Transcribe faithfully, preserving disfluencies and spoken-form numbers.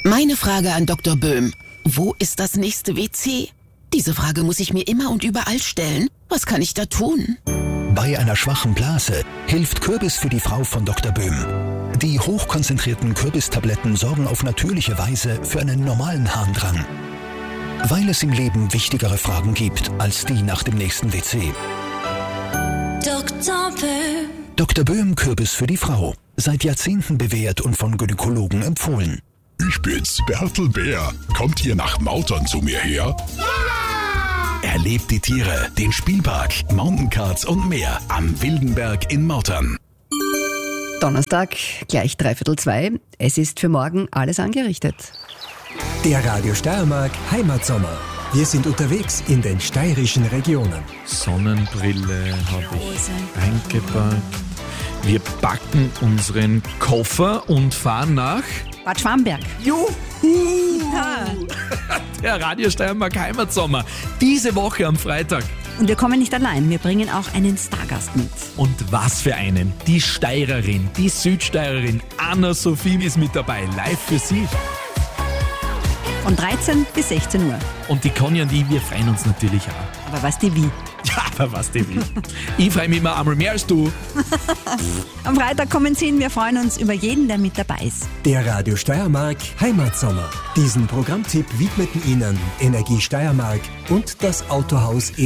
Meine Frage an Doktor Böhm. Wo ist das nächste W C? Diese Frage muss ich mir immer und überall stellen. Was kann ich da tun? Bei einer schwachen Blase hilft Kürbis für die Frau von Doktor Böhm. Die hochkonzentrierten Kürbistabletten sorgen auf natürliche Weise für einen normalen Harndrang. Weil es im Leben wichtigere Fragen gibt als die nach dem nächsten W C. Doktor Böhm. Doktor Böhm Kürbis für die Frau. Seit Jahrzehnten bewährt und von Gynäkologen empfohlen. Ich bin's, Bertel Bär. Kommt ihr nach Mautern zu mir her? Ja! Erlebt die Tiere, den Spielpark, Mountaincards und mehr am Wildenberg in Mautern. Donnerstag, gleich dreiviertel zwei. Es ist für morgen alles angerichtet. Der Radio Steiermark Heimatsommer. Wir sind unterwegs in den steirischen Regionen. Sonnenbrille habe ich eingepackt. Wir packen unseren Koffer und fahren nach Bad Schwamberg. Juhu! Ja. Der Radio Steiermark Heimatsommer. Diese Woche am Freitag. Und wir kommen nicht allein, wir bringen auch einen Stargast mit. Und was für einen? Die Steirerin, die Südsteirerin Anna-Sophie ist mit dabei, live für Sie. Von dreizehn bis sechzehn Uhr. Und die Conny und die, wir freuen uns natürlich auch. Aber was die wie? Ja, aber was die wie. Ich freue mich immer einmal mehr als du. Am Freitag kommen Sie hin, wir freuen uns über jeden, der mit dabei ist. Der Radio Steiermark Heimatsommer. Diesen Programmtipp widmeten Ihnen Energie Steiermark und das Autohaus